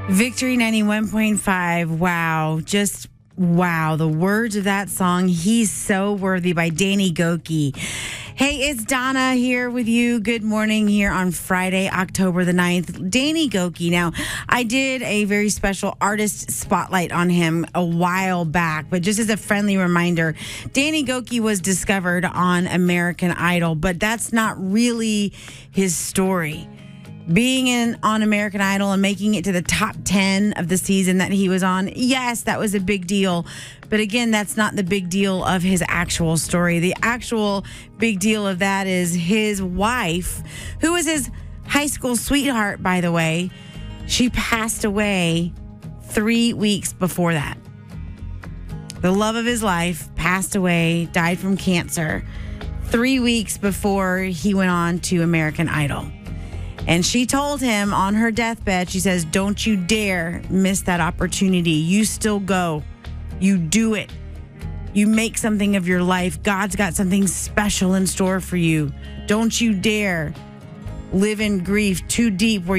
Victory 91.5. Wow. Just wow. The words of that song, He's So Worthy by Danny Gokey. Hey, it's Donna here with you. Good morning here on Friday, October the 9th. Danny Gokey. Now, I did a very special artist spotlight on him a while back, but just as a friendly reminder, Danny Gokey was discovered on American Idol, but that's not really his story. Being on American Idol and making it to the top 10 of the season that he was on, yes, that was a big deal. But again, that's not the big deal of his actual story. The actual big deal of that is his wife, who was his high school sweetheart, by the way. She passed away 3 weeks before that. The love of his life passed away, died from cancer 3 weeks before he went on to American Idol. And she told him on her deathbed, she says, don't you dare miss that opportunity. You still go. You do it. You make something of your life. God's got something special in store for you. Don't you dare live in grief too deep where